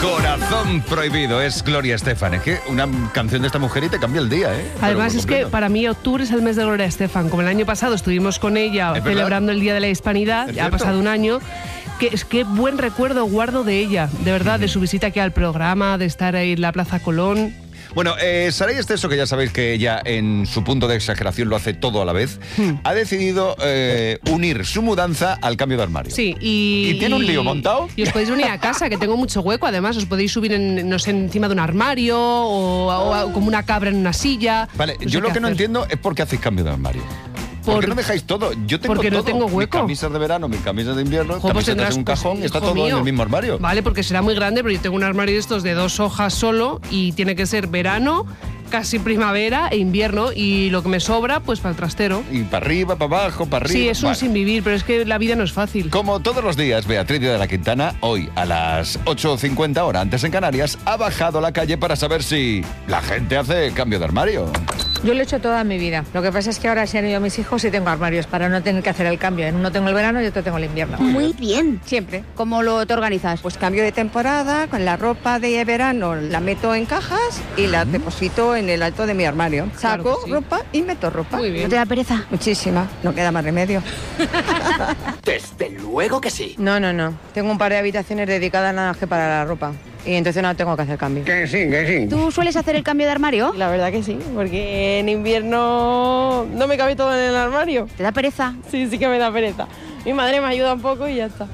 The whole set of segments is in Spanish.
Corazón prohibido, es Gloria Estefan. Es que una canción de esta mujer y te cambia el día, ¿eh? Además es que para mí octubre es el mes de Gloria Estefan. Como el año pasado estuvimos con ella celebrando el Día de la Hispanidad, ya ha pasado un año. Qué buen recuerdo guardo de ella, de verdad, de su visita aquí al programa, de estar ahí en la Plaza Colón. Bueno, Saray Esteso, que ya sabéis que ella en su punto de exageración lo hace todo a la vez, ha decidido unir su mudanza al cambio de armario. Sí, ¿Y tiene un lío montado? Y os podéis unir a casa, que tengo mucho hueco, además, os podéis subir no sé, encima de un armario o como una cabra en una silla. Vale, yo lo que no entiendo es por qué hacéis cambio de armario. ¿Por qué no dejáis todo? Yo tengo porque todo. No tengo hueco. Mis camisas de verano, mis camisas de invierno, pues camisetas en un cajón, está todo en el mismo armario. Vale, porque será muy grande, pero yo tengo un armario de estos de 2 hojas solo y tiene que ser verano, casi primavera e invierno, y lo que me sobra, pues para el trastero. Y para arriba, para abajo, para arriba. Sí, es un sin vivir, pero es que la vida no es fácil. Como todos los días, Beatriz de la Quintana, hoy a las 8:50 hora antes en Canarias, ha bajado a la calle para saber si la gente hace cambio de armario. Yo lo he hecho toda mi vida. Lo que pasa es que ahora se han ido mis hijos y tengo armarios para no tener que hacer el cambio. En uno tengo el verano y otro tengo el invierno. Muy bien. Siempre. ¿Cómo te organizas? Pues cambio de temporada, con la ropa de verano la meto en cajas y la deposito en el alto de mi armario. Claro Saco que sí. ropa y meto ropa. Muy bien. ¿No te da pereza? Muchísima, no queda más remedio. Desde luego que sí. No. Tengo un par de habitaciones dedicadas nada más que para la ropa. Y entonces no tengo que hacer cambio. Que sí. ¿Tú sueles hacer el cambio de armario? La verdad que sí, porque en invierno no me cabe todo en el armario. ¿Te da pereza? Sí que me da pereza. Mi madre me ayuda un poco y ya está.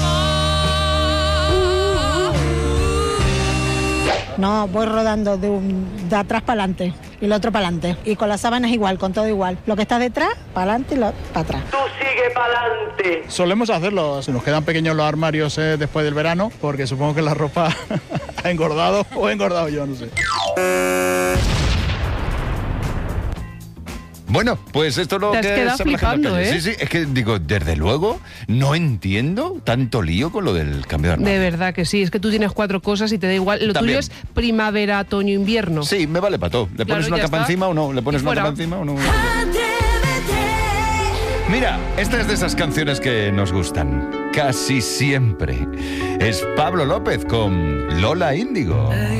No, voy rodando de atrás para adelante y el otro para adelante. Y con las sábanas igual, con todo igual. Lo que está detrás, para adelante y lo para atrás. Tú sigue para adelante. Solemos hacerlo. Se nos quedan pequeños los armarios después del verano, porque supongo que la ropa ha engordado o he engordado yo, no sé. Bueno, pues esto es lo Te has que quedado se maneja en la flipando, calle. ¿eh? Sí, es que digo, desde luego, no entiendo tanto lío con lo del cambio de armario. De verdad que sí, es que tú tienes 4 cosas y te da igual. Lo También. tuyo es primavera, otoño, invierno. Sí, me vale para todo. ¿Le pones una ya capa está. encima o no? ¿Le pones Y una fuera. capa encima o no? Mira, esta es de esas canciones que nos gustan casi siempre. Es Pablo López con Lola Índigo.